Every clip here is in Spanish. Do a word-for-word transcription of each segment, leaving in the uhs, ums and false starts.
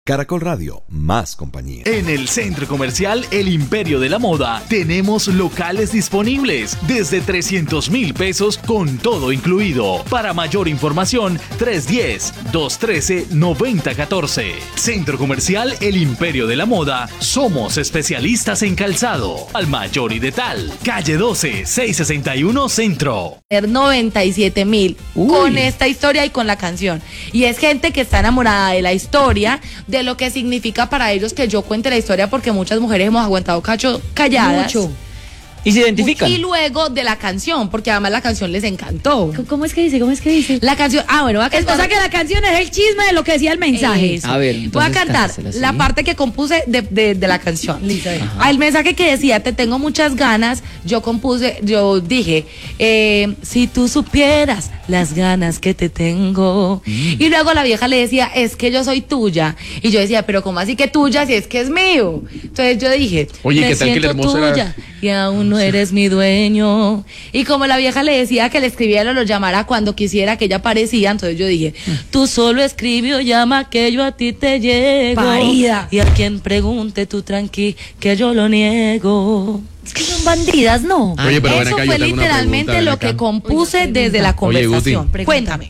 Caracol Radio, más compañía. En el Centro Comercial El Imperio de la Moda tenemos locales disponibles desde trescientos mil pesos con todo incluido. Para mayor información, tres uno cero, dos uno tres, nueve cero uno cuatro. Centro Comercial El Imperio de la Moda. Somos especialistas en calzado. Al mayor y de tal. Calle doce, seiscientos sesenta y uno Centro. noventa y siete mil con esta historia y con la canción. Y es gente que está enamorada de la historia, de lo que significa para ellos que yo cuente la historia, porque muchas mujeres hemos aguantado cacho calladas. Mucho. Y se identifican. Y luego de la canción, porque además la canción les encantó. ¿Cómo es que dice? ¿Cómo es que dice? La canción, ah, bueno, voy a cantar. O sea que la canción es el chisme de lo que decía el mensaje. Eso. A ver, voy a cantar la parte que compuse de, de, de la canción. Listo. El mensaje que decía, te tengo muchas ganas, yo compuse, yo dije, eh, si tú supieras las ganas que te tengo. Mm. Y luego la vieja le decía, es que yo soy tuya. Y yo decía, pero ¿cómo así que tuya si es que es mío? Entonces yo dije, oye, me ¿qué tal que el hermoso tuya, era? Y aún no eres mi dueño. Y como la vieja le decía que le escribiera o lo llamara cuando quisiera, que ella aparecía, entonces yo dije, tú solo escribe o llama que yo a ti te llego. Parida. Y a quien pregunte tú tranqui que yo lo niego. Es que son bandidas, ¿no? Oye, pero ven Eso acá, yo fue tengo una literalmente pregunta, ven lo acá. que compuse Oiga, desde la conversación. Guti. Cuéntame.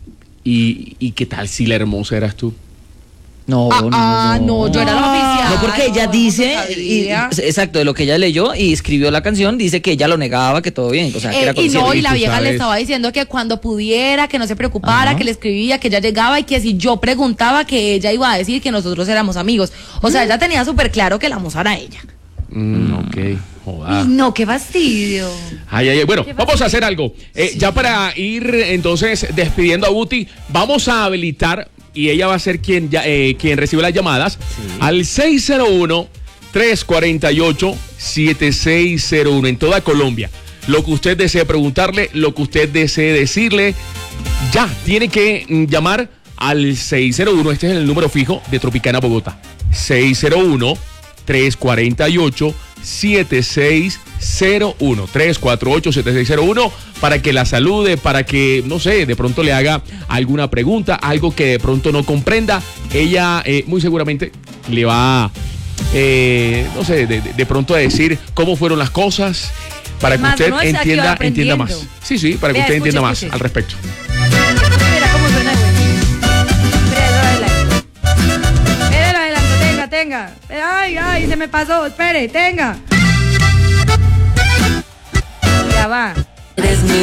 ¿Y, ¿Y qué tal si la hermosa eras tú? No, Ah, no, ah, no, yo era la oficial. No, porque ella No, dice, no y- sabía. exacto, de lo que ella leyó y escribió la canción, dice que ella lo negaba, que todo bien, o sea, que Eh, era y consciente. no, y la tú vieja le sabes. estaba diciendo que cuando pudiera, que no se preocupara, Ajá. que le escribía, que ella llegaba y que si yo preguntaba, que ella iba a decir que nosotros éramos amigos. O sea, ella tenía súper claro que la moza era ella. Mm, ok, joda. No, qué fastidio. Ay, ay, ay. Bueno, vamos a hacer algo. Eh, Ya para ir entonces despidiendo a Guti, vamos a habilitar, y ella va a ser quien, ya, eh, quien recibe las llamadas, al seis cero uno, tres cuatro ocho, siete seis cero uno en toda Colombia. Lo que usted desee preguntarle, lo que usted desee decirle, ya, tiene que mm, llamar al seis cero uno, este es el número fijo de Tropicana Bogotá. seis cero uno, tres cuatro ocho, siete seis cero uno. tres cuatro ocho, siete seis cero uno para que la salude, para que, no sé, de pronto le haga alguna pregunta, algo que de pronto no comprenda. Ella eh, muy seguramente le va, eh, no sé, de, de, de pronto a decir cómo fueron las cosas, para que Más, usted no, está aquí entienda, aprendiendo. entienda más. Sí, sí, para que Vea, usted escuche, entienda más escuche. al respecto. Mira cómo suena eso. Mira, lo adelanto. Mira, lo adelanto, tenga, tenga. Ay, ay, se me pasó, espere, tenga. Ya va.